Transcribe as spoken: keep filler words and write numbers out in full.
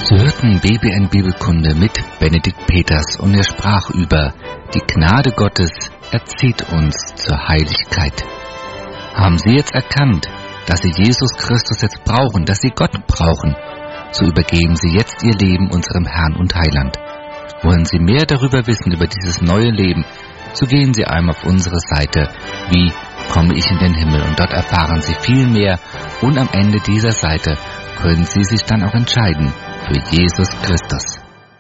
Sie hörten B B N Bibelkunde mit Benedikt Peters und er sprach über die Gnade Gottes erzieht uns zur Heiligkeit. Haben Sie jetzt erkannt, dass Sie Jesus Christus jetzt brauchen, dass Sie Gott brauchen? So übergeben Sie jetzt Ihr Leben unserem Herrn und Heiland. Wollen Sie mehr darüber wissen, über dieses neue Leben, so gehen Sie einmal auf unsere Seite, wie komme ich in den Himmel, und dort erfahren Sie viel mehr und am Ende dieser Seite können Sie sich dann auch entscheiden für Jesus Christus.